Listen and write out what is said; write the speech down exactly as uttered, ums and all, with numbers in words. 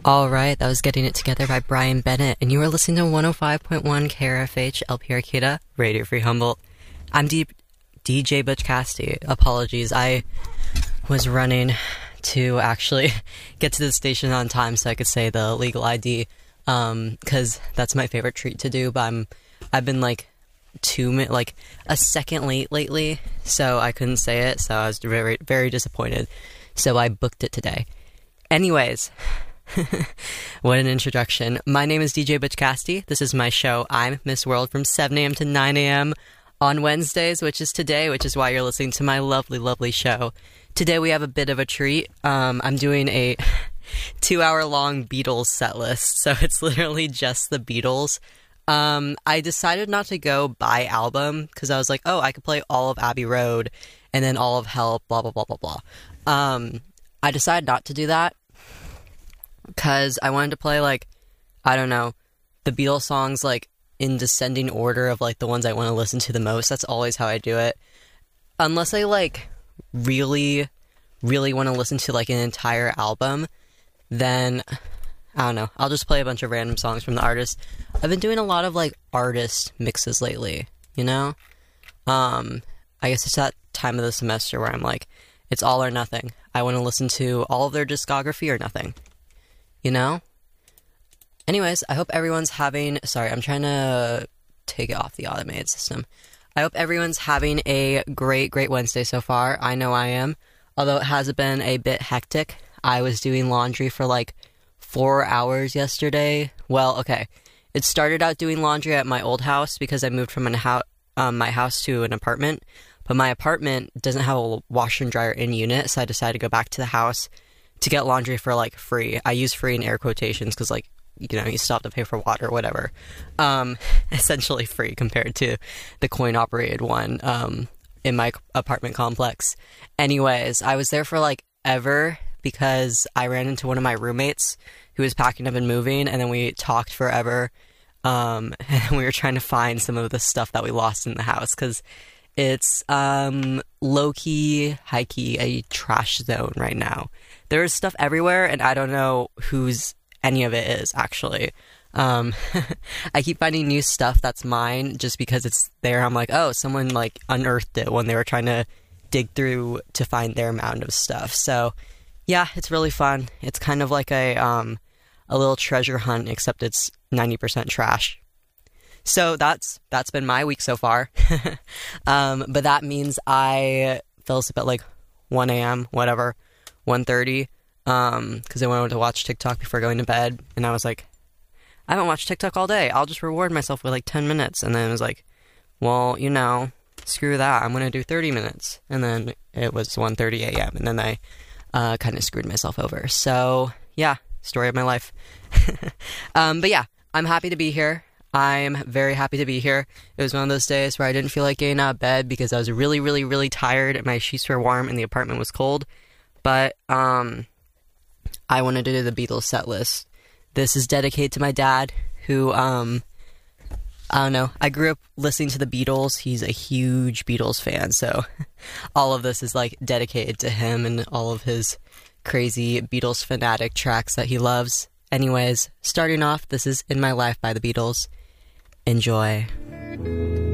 All right, that was Getting It Together by Brian Bennett, and you are listening to one oh five point one K R F H, L P Arcata, Radio Free Humboldt. I'm D- DJ Butch Cassidy. Apologies, I was running to actually get to the station on time so I could say the legal I D, um, because that's my favorite treat to do, but I'm, I've been like two minutes, like a second late lately, so I couldn't say it, so I was very, very disappointed, so I booked it today. Anyways... What an introduction. My name is D J Butch Cassidy. This is my show, I'm Miss World, from seven a.m. to nine a.m. on Wednesdays, which is today, which is why you're listening to my lovely, lovely show. Today we have a bit of a treat. Um, I'm doing a two-hour-long Beatles set list, so it's literally just the Beatles. Um, I decided not to go by album, because I was like, oh, I could play all of Abbey Road, and then all of Help, blah, blah, blah, blah, blah. Um, I decided not to do that, because I wanted to play, like, I don't know, the Beatles songs, like, in descending order of, like, the ones I want to listen to the most. That's always how I do it. Unless I, like, really, really want to listen to, like, an entire album, then, I don't know, I'll just play a bunch of random songs from the artist. I've been doing a lot of, like, artist mixes lately, you know? Um, I guess it's that time of the semester where I'm like, it's all or nothing. I want to listen to all of their discography or nothing. You know? Anyways, I hope everyone's having... Sorry, I'm trying to take it off the automated system. I hope everyone's having a great, great Wednesday so far. I know I am. Although it has been a bit hectic. I was doing laundry for like four hours yesterday. Well, okay. It started out doing laundry at my old house because I moved from an ho- um, my house to an apartment. But my apartment doesn't have a washer and dryer in unit, so I decided to go back to the house to get laundry for, like, free. I use free in air quotations because, like, you know, you still have to pay for water or whatever. Um, essentially free compared to the coin-operated one um, in my apartment complex. Anyways, I was there for, like, ever because I ran into one of my roommates who was packing up and moving, and then we talked forever. Um, and we were trying to find some of the stuff that we lost in the house because it's um, low-key, high-key, a trash zone right now. There's stuff everywhere, and I don't know whose any of it is, actually. Um, I keep finding new stuff that's mine just because it's there. I'm like, oh, someone, like, unearthed it when they were trying to dig through to find their amount of stuff. So, yeah, it's really fun. It's kind of like a, um, a little treasure hunt, except it's ninety percent trash. So that's that's been my week so far. um, but that means I fell asleep at, like, one a.m., whatever. one thirty, um, because I wanted to watch TikTok before going to bed, and I was like, I haven't watched TikTok all day, I'll just reward myself with, like, ten minutes, and then it was like, well, you know, screw that, I'm gonna do thirty minutes, and then it was one thirty a.m., and then I, uh, kind of screwed myself over, so, yeah, story of my life. um, but yeah, I'm happy to be here. I'm very happy to be here. It was one of those days where I didn't feel like getting out of bed because I was really, really, really tired, and my sheets were warm, and the apartment was cold. But, um, I wanted to do the Beatles set list. This is dedicated to my dad, who, um, I don't know, I grew up listening to the Beatles. He's a huge Beatles fan, so all of this is, like, dedicated to him and all of his crazy Beatles fanatic tracks that he loves. Anyways, starting off, this is In My Life by the Beatles. Enjoy.